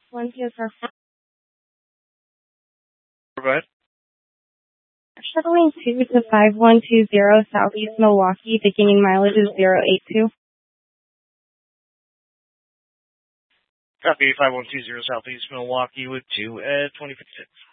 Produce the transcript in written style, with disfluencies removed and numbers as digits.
One PSR. Provide. Shuttling 2 to 5120 Southeast Milwaukee, beginning mileage is 082. Copy 5120 Southeast Milwaukee with 2 at 2056.